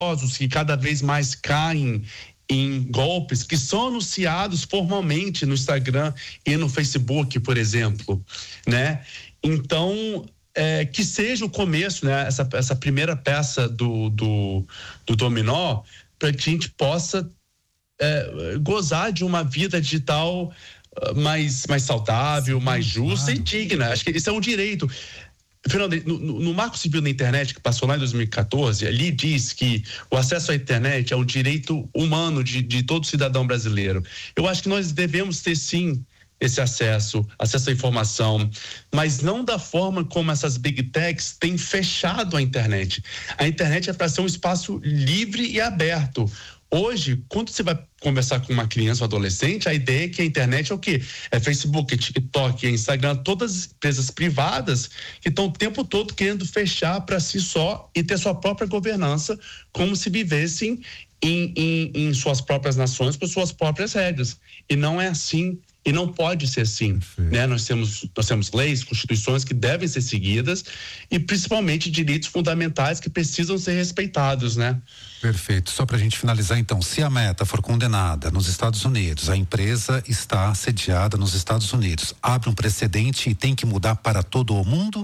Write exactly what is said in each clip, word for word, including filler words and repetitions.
que cada vez mais caem em golpes que são anunciados formalmente no Instagram e no Facebook, por exemplo, né? Então, é, que seja o começo, né? Essa, essa primeira peça do, do, do dominó, para que a gente possa é, gozar de uma vida digital mais, mais saudável, sim, mais justa, claro, e digna. Acho que isso é um direito. Fernando, no, no Marco Civil da Internet, que passou lá em dois mil e quatorze, ali diz que o acesso à internet é um direito humano de, de todo cidadão brasileiro. Eu acho que nós devemos ter, sim, esse acesso, acesso à informação, mas não da forma como essas big techs têm fechado a internet. A internet é para ser um espaço livre e aberto. Hoje, quando você vai conversar com uma criança ou adolescente, a ideia é que a internet é o quê? É Facebook, é TikTok, é Instagram, todas as empresas privadas que estão o tempo todo querendo fechar para si só e ter sua própria governança, como se vivessem em, em, em suas próprias nações, com suas próprias regras. E não é assim. E não pode ser assim, né? Nós temos, nós temos leis, constituições que devem ser seguidas e principalmente direitos fundamentais que precisam ser respeitados, né? Perfeito. Só para a gente finalizar então, se a Meta for condenada nos Estados Unidos, a empresa está sediada nos Estados Unidos, abre um precedente e tem que mudar para todo o mundo?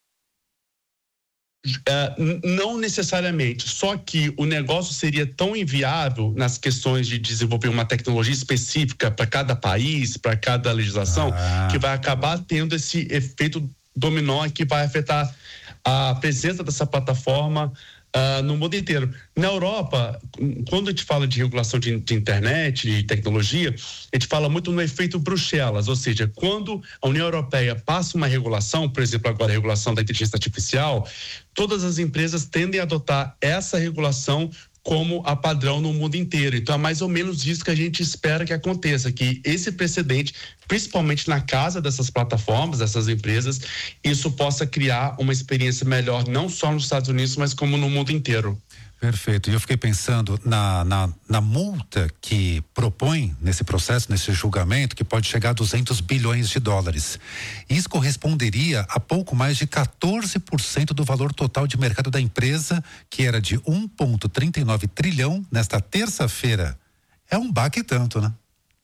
Uh, não necessariamente, só que o negócio seria tão inviável nas questões de desenvolver uma tecnologia específica para cada país, para cada legislação, ah. que vai acabar tendo esse efeito dominó que vai afetar a presença dessa plataforma Uh, no mundo inteiro. Na Europa, quando a gente fala de regulação de, de internet, de tecnologia, a gente fala muito no efeito Bruxelas, ou seja, quando a União Europeia passa uma regulação, por exemplo, agora a regulação da inteligência artificial, todas as empresas tendem a adotar essa regulação como a padrão no mundo inteiro. Então é mais ou menos isso que a gente espera que aconteça, que esse precedente, principalmente na casa dessas plataformas, dessas empresas, isso possa criar uma experiência melhor, não só nos Estados Unidos, mas como no mundo inteiro. Perfeito. E eu fiquei pensando na, na, na multa que propõe nesse processo, nesse julgamento, que pode chegar a duzentos bilhões de dólares. Isso corresponderia a pouco mais de quatorze por cento do valor total de mercado da empresa, que era de um vírgula trinta e nove trilhão nesta terça-feira. É um baque tanto, né?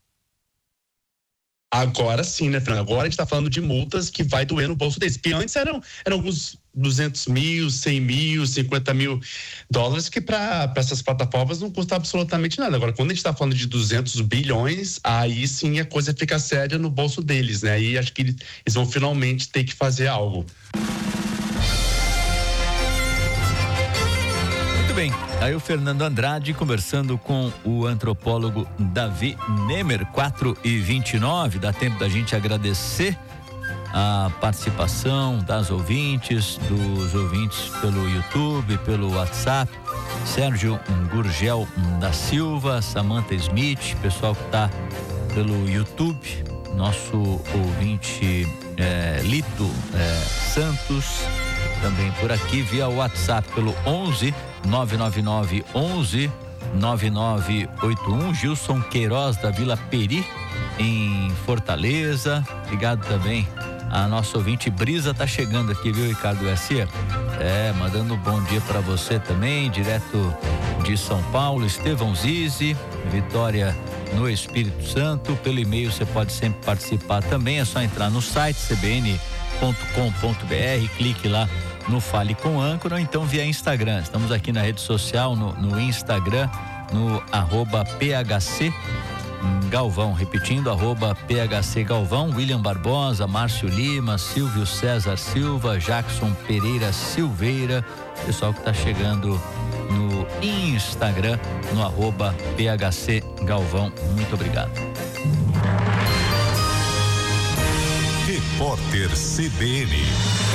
Agora sim, né, Fernando? Agora a gente está falando de multas que vai doer no bolso deles. Porque antes eram, eram alguns duzentos mil, cem mil, cinquenta mil dólares, que para essas plataformas não custa absolutamente nada. Agora, quando a gente está falando de duzentos bilhões, aí sim a coisa fica séria no bolso deles, né? E acho que eles, eles vão finalmente ter que fazer algo. Bem, aí o Fernando Andrade conversando com o antropólogo Davi Nemer, quatro e vinte e nove, dá tempo da gente agradecer a participação das ouvintes, dos ouvintes pelo YouTube, pelo WhatsApp, Sérgio Gurgel da Silva, Samantha Smith, pessoal que está pelo YouTube, nosso ouvinte é, Lito é, Santos, também por aqui via WhatsApp pelo onze nove nove nove onze nove nove oito um, Gilson Queiroz da Vila Peri em Fortaleza, obrigado também a nossa ouvinte Brisa, tá chegando aqui, viu, Ricardo Garcia? É, mandando um bom dia para você também, direto de São Paulo, Estevão Zizi, Vitória no Espírito Santo, pelo e-mail você pode sempre participar também, é só entrar no site c b n ponto com ponto b r, clique lá no Fale com Âncora, ou então via Instagram. Estamos aqui na rede social, no, no Instagram, no arroba P H C Galvão, repetindo, arroba P H C Galvão, William Barbosa, Márcio Lima, Silvio César Silva, Jackson Pereira Silveira, pessoal que está chegando no Instagram, no arroba P H C Galvão, muito obrigado. Repórter C B N.